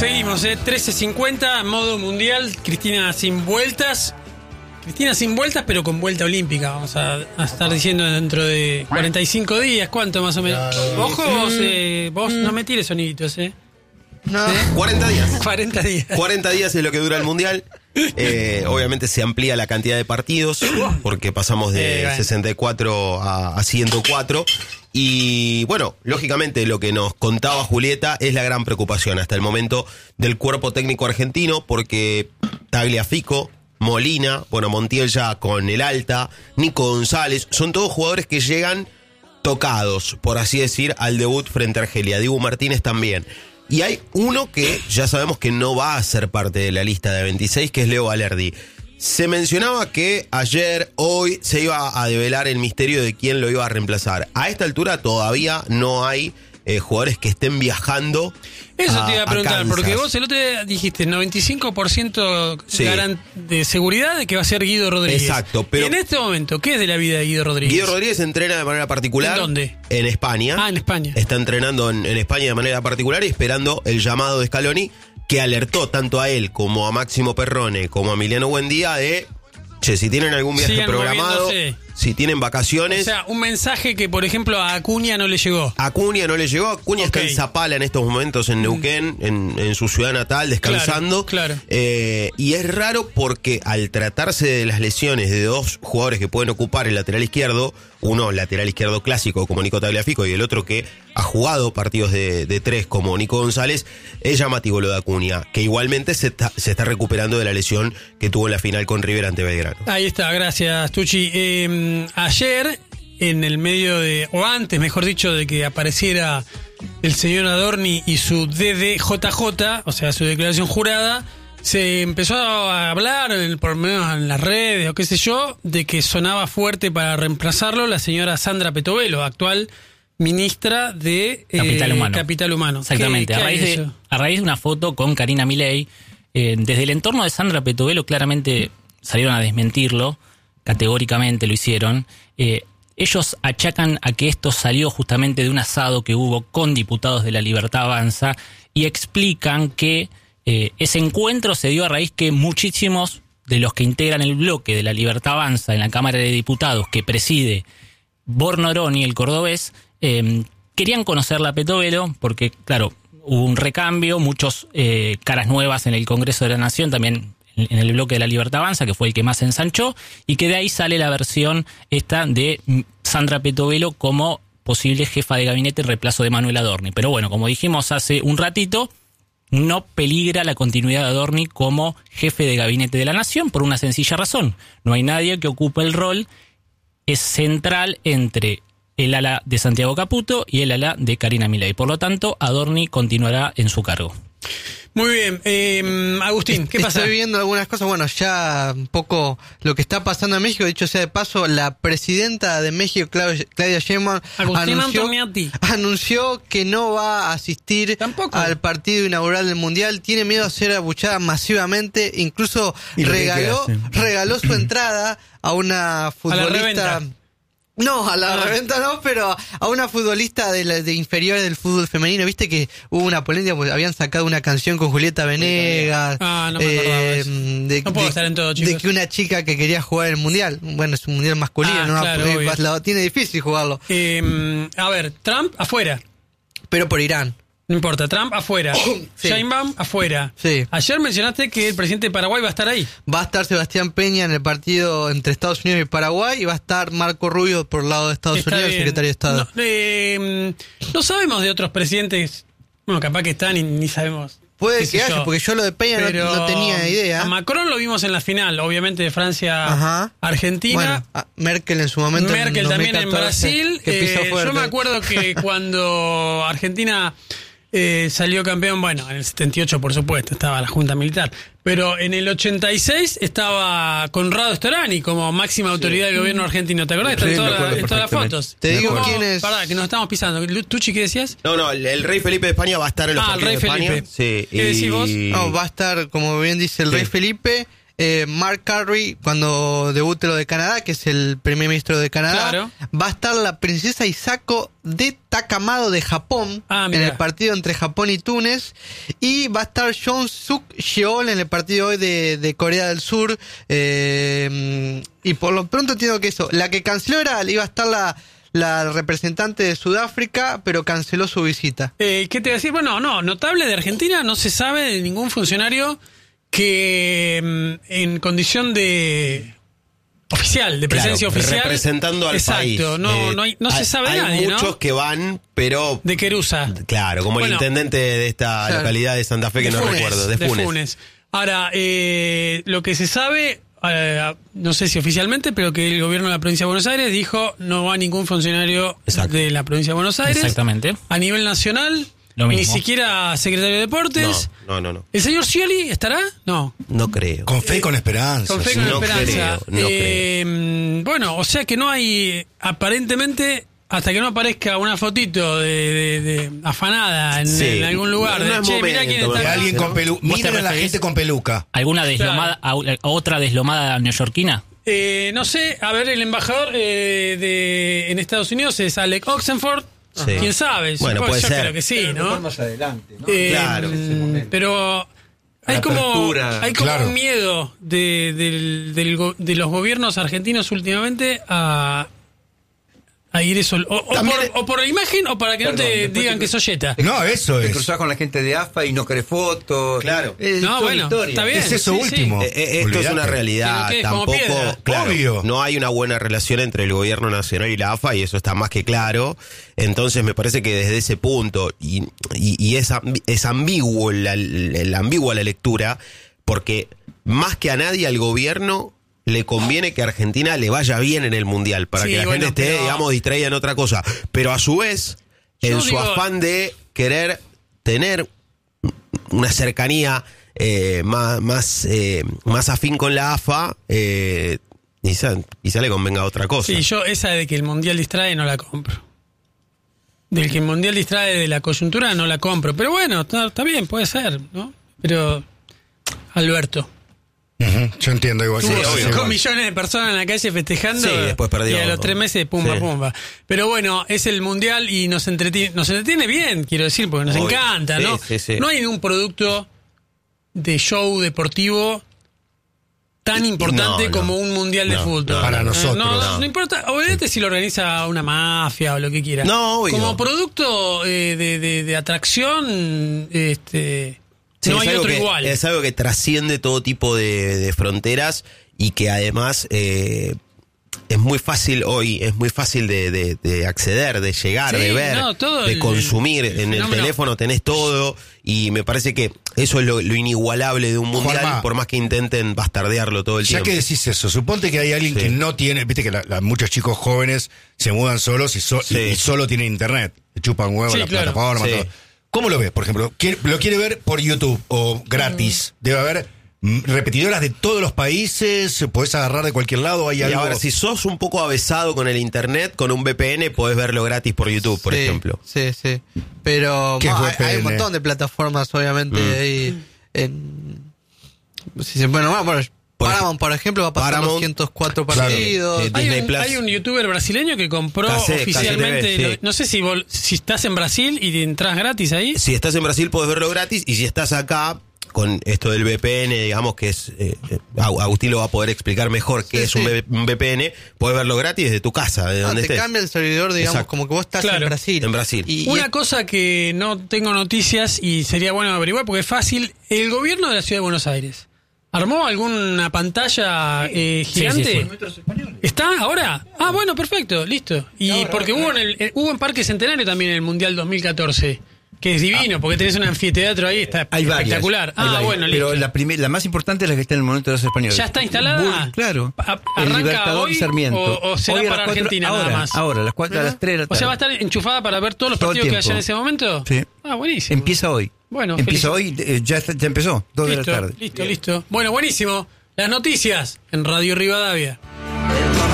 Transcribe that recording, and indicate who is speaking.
Speaker 1: Seguimos, 13:50, modo mundial. Cristina sin vueltas, pero con vuelta olímpica. Vamos a estar diciendo dentro de 45 días. ¿Cuánto más o menos? Ojo, vos no me tires soniditos,
Speaker 2: No. 40 días.
Speaker 1: 40 días.
Speaker 2: 40 días es lo que dura el mundial. Obviamente se amplía la cantidad de partidos porque pasamos de 64 a 104. Y bueno, lógicamente lo que nos contaba Julieta es la gran preocupación hasta el momento del cuerpo técnico argentino, porque Tagliafico, Molina, Montiel ya con el alta, Nico González, son todos jugadores que llegan tocados, por así decir, al debut frente a Argelia. Dibu Martínez también. Y hay uno que ya sabemos que no va a ser parte de la lista de 26, que es Leo Valerdi. Se mencionaba que ayer, hoy, se iba a develar el misterio de quién lo iba a reemplazar. A esta altura todavía no hay jugadores que estén viajando.
Speaker 1: Eso te iba a preguntar,
Speaker 2: Kansas.
Speaker 1: porque vos el otro día dijiste 95%
Speaker 2: Sí.
Speaker 1: de seguridad de que va a ser Guido Rodríguez.
Speaker 2: Exacto, pero
Speaker 1: y en este momento, ¿qué es de la vida de Guido Rodríguez?
Speaker 2: Guido Rodríguez entrena de manera particular.
Speaker 1: ¿En dónde?
Speaker 2: En España.
Speaker 1: En España.
Speaker 2: Está entrenando en España de manera particular y esperando el llamado de Scaloni, que alertó tanto a él como a Máximo Perrone como a Emiliano Buendía de, si tienen algún viaje
Speaker 1: Sigan
Speaker 2: programado,
Speaker 1: moviéndose.
Speaker 2: si tienen vacaciones.
Speaker 1: O sea, un mensaje que, por ejemplo, a Acuña no le llegó.
Speaker 2: Acuña no le llegó. Acuña está en Zapala en estos momentos, en Neuquén, en su ciudad natal, descansando.
Speaker 1: Claro.
Speaker 2: Y es raro porque al tratarse de las lesiones de dos jugadores que pueden ocupar el lateral izquierdo, uno lateral izquierdo clásico como Nico Tagliafico y el otro que ha jugado partidos de tres como Nico González, es llamativo lo de Acuña, que igualmente se está recuperando de la lesión que tuvo en la final con River ante Belgrano.
Speaker 1: Ahí está, gracias, Tucci. Ayer, en el medio o antes, mejor dicho, de que apareciera el señor Adorni y su DDJJ, o sea, su declaración jurada, se empezó a hablar, por lo menos en las redes o qué sé yo, de que sonaba fuerte para reemplazarlo la señora Sandra Petovelo, actual ministra de Capital Humano.
Speaker 3: Exactamente,
Speaker 1: ¿Qué
Speaker 3: a raíz de una foto con Karina Milei, desde el entorno de Sandra Petovelo claramente salieron a desmentirlo, categóricamente lo hicieron. Ellos achacan a que esto salió justamente de un asado que hubo con diputados de La Libertad Avanza y explican que ese encuentro se dio a raíz que muchísimos de los que integran el bloque de La Libertad Avanza en la Cámara de Diputados que preside Bornoroni, el cordobés, querían conocerla a Petovelo porque, claro, hubo un recambio, muchos caras nuevas en el Congreso de la Nación, también en el bloque de La Libertad Avanza, que fue el que más se ensanchó, y que de ahí sale la versión esta de Sandra Petovelo como posible jefa de gabinete en reemplazo de Manuel Adorni. Pero bueno, como dijimos hace un ratito, no peligra la continuidad de Adorni como jefe de gabinete de la Nación por una sencilla razón. No hay nadie que ocupe el rol central entre el ala de Santiago Caputo y el ala de Karina Milei. Por lo tanto, Adorni continuará en su cargo.
Speaker 1: Muy bien, Agustín, ¿qué pasa?
Speaker 4: Estoy viendo algunas cosas, ya un poco lo que está pasando en México. Dicho sea de paso, la presidenta de México, Claudia Sheinbaum, anunció que no va a asistir al partido inaugural del Mundial. Tiene miedo a ser abuchada masivamente, incluso regaló su entrada a una futbolista. No, a la reventa no, pero a una futbolista de inferiores del fútbol femenino. Viste que hubo una polémica porque habían sacado una canción con Julieta Venegas.
Speaker 1: No me acordaba de eso. No puedo estar en todo, chicos.
Speaker 4: De que una chica que quería jugar el mundial. Bueno, es un mundial masculino, ¿no?
Speaker 1: Claro,
Speaker 4: tiene difícil jugarlo.
Speaker 1: A ver, Trump afuera.
Speaker 4: Pero por Irán.
Speaker 1: No importa, Trump afuera,
Speaker 4: Sí.
Speaker 1: Sheinbaum afuera.
Speaker 4: Sí.
Speaker 1: Ayer mencionaste que el presidente de Paraguay va a estar ahí.
Speaker 4: Va a estar Sebastián Peña en el partido entre Estados Unidos y Paraguay y va a estar Marco Rubio por el lado de Estados Unidos, el secretario de Estado.
Speaker 1: No sabemos de otros presidentes, capaz que están y ni sabemos.
Speaker 4: Puede que haya, porque yo lo de Peña no tenía idea.
Speaker 1: A Macron lo vimos en la final, obviamente, de Francia-Argentina.
Speaker 4: Bueno, Merkel en su momento.
Speaker 1: Merkel también en Brasil. Yo me acuerdo que cuando Argentina salió campeón, en el 78 por supuesto, estaba la Junta Militar, pero en el 86 estaba Conrado Storani como máxima autoridad del gobierno argentino. ¿Te acordás? Están en todas las fotos.
Speaker 4: Te digo quién es.
Speaker 1: Pará, que nos estamos pisando. ¿Tucci qué decías?
Speaker 2: No, el rey Felipe de España va a estar en los partidos de España.
Speaker 1: Sí. ¿Qué decís vos?
Speaker 4: No, va a estar, como bien dice el rey Felipe, Mark Carney, cuando debute lo de Canadá, que es el primer ministro de Canadá,
Speaker 1: claro.
Speaker 4: Va a estar la princesa Hisako de Takamado de Japón en el partido entre Japón y Túnez, y va a estar Jong Suk Yeol en el partido hoy de Corea del Sur, y por lo pronto entiendo que eso, la que canceló iba a estar la representante de Sudáfrica, pero canceló su visita.
Speaker 1: ¿Qué te voy a decir? Bueno, notable de Argentina, no se sabe de ningún funcionario que en condición de oficial, de presencia oficial,
Speaker 2: representando al país.
Speaker 1: Exacto, no se sabe nadie,
Speaker 2: hay muchos que van, pero
Speaker 1: de Querusa.
Speaker 2: Claro, como el intendente de esta localidad de Santa Fe, que no recuerdo, de Funes.
Speaker 1: Ahora, lo que se sabe, no sé si oficialmente, pero que el gobierno de la provincia de Buenos Aires dijo no va ningún funcionario de la provincia de Buenos Aires.
Speaker 3: Exactamente.
Speaker 1: A nivel nacional, ni siquiera secretario de Deportes.
Speaker 2: No.
Speaker 1: ¿El señor Scioli estará? No
Speaker 2: creo.
Speaker 5: Con fe y con esperanza.
Speaker 1: Con fe y con esperanza.
Speaker 2: Creo.
Speaker 1: Bueno, o sea que no hay, aparentemente, hasta que no aparezca una fotito de afanada en algún lugar. Mirá quién está.
Speaker 5: De alguien con peluca. Miren a la gente con peluca.
Speaker 3: ¿Alguna deslomada, otra deslomada neoyorquina?
Speaker 1: No sé, a ver, el embajador en Estados Unidos es Alec Oxenford. Sí. ¿Quién sabe?
Speaker 2: Bueno, puede ser.
Speaker 1: Creo que sí, ¿no?
Speaker 6: Más adelante, ¿no?
Speaker 2: Claro.
Speaker 1: Pero hay como un miedo de los gobiernos argentinos últimamente a ir eso. O por la imagen o para que no te digan que sos yeta.
Speaker 5: No, eso es.
Speaker 6: Te cruzás con la gente de AFA y no querés fotos.
Speaker 2: Claro.
Speaker 1: Está bien.
Speaker 5: Es eso último.
Speaker 2: Esto es una realidad. Tampoco,
Speaker 5: obvio.
Speaker 2: No hay una buena relación entre el gobierno nacional y la AFA, y eso está más que claro. Entonces me parece que desde ese punto, y es ambiguo la ambigua la lectura, porque más que a nadie al gobierno le conviene que a Argentina le vaya bien en el Mundial, para que la gente esté, digamos, distraída en otra cosa. Pero a su vez, su afán de querer tener una cercanía más afín con la AFA, quizá le convenga otra cosa.
Speaker 1: Sí, yo esa de que el Mundial distrae no la compro. Del que el Mundial distrae de la coyuntura no la compro. Pero bueno, está bien, puede ser, ¿no? Pero, Alberto...
Speaker 5: Yo entiendo igual.
Speaker 1: Sí, 5 millones de personas en la calle festejando,
Speaker 2: después perdió,
Speaker 1: y a los 3 meses pumba. Pero bueno, es el Mundial y nos entretiene bien, quiero decir, porque nos encanta, ¿no?
Speaker 2: Sí.
Speaker 1: No hay ningún producto de show deportivo tan importante como un Mundial de fútbol.
Speaker 5: Para nosotros.
Speaker 1: No importa, obviamente si lo organiza una mafia o lo que quiera. Como producto de atracción, no hay otro igual.
Speaker 2: Es algo que trasciende todo tipo de fronteras, y que además es muy fácil hoy, de acceder, de llegar, de ver, de consumir. En el teléfono tenés todo, y me parece que eso es lo inigualable de un mundial, Juanma, por más que intenten bastardearlo todo el tiempo.
Speaker 5: Ya que decís eso, suponte que hay alguien que no tiene, viste que muchos chicos jóvenes se mudan solos y solo tienen internet, le chupan huevo la plataforma, todo. ¿Cómo lo ves, por ejemplo? ¿Lo quiere ver por YouTube o gratis? Debe haber repetidoras de todos los países, podés agarrar de cualquier lado. Hay algo...
Speaker 2: Ahora, si sos un poco avesado con el internet, con un VPN podés verlo gratis por YouTube, por ejemplo.
Speaker 4: Sí. Pero hay un montón de plataformas, obviamente. Ahí Paramount, por ejemplo, va a pasar 204 partidos.
Speaker 1: Hay un youtuber brasileño que compró oficialmente. No sé si estás en Brasil y entras gratis ahí.
Speaker 2: Si estás en Brasil podés verlo gratis, y si estás acá, con esto del VPN, digamos que es... Agustín lo va a poder explicar mejor qué es un VPN. Podés verlo gratis desde tu casa, de donde estés.
Speaker 4: Te cambia el servidor, digamos, como que vos estás en Brasil.
Speaker 2: En Brasil.
Speaker 1: Una cosa que no tengo noticias y sería bueno averiguar, porque es fácil. El gobierno de la Ciudad de Buenos Aires ¿armó alguna pantalla gigante?
Speaker 6: Sí.
Speaker 1: ¿Está ahora? Bueno, perfecto, listo. Y porque hubo en Parque Centenario también el Mundial 2014, que es divino, porque tenés un anfiteatro ahí, está espectacular. Bueno, listo.
Speaker 6: Pero la más importante es la que está en el Monumento de los Españoles.
Speaker 1: ¿Ya está instalada?
Speaker 6: Claro.
Speaker 1: ¿Arranca
Speaker 6: Libertador
Speaker 1: hoy
Speaker 6: Sarmiento.
Speaker 1: o será
Speaker 6: hoy
Speaker 1: para Argentina
Speaker 6: nada
Speaker 1: más?
Speaker 6: Ahora, a las 4, a las 3 de la tarde.
Speaker 1: O sea, ¿va a estar enchufada para ver todos los partidos que haya en ese momento?
Speaker 6: Sí.
Speaker 1: Buenísimo.
Speaker 6: Empieza hoy.
Speaker 1: Bueno,
Speaker 6: empieza hoy, ya empezó, 2 de la tarde.
Speaker 1: Listo. Bueno, buenísimo. Las noticias en Radio Rivadavia.